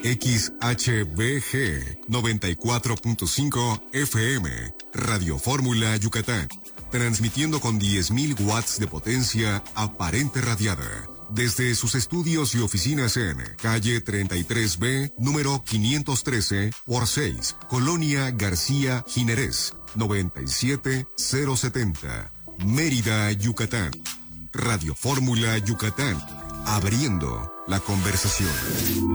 XHBG 94.5 FM, Radio Fórmula Yucatán, transmitiendo con 10.000 watts de potencia aparente radiada, desde sus estudios y oficinas en calle 33B, número 513 por 6, Colonia García Ginerés, 97070, Mérida, Yucatán. Radio Fórmula Yucatán, abriendo la conversación.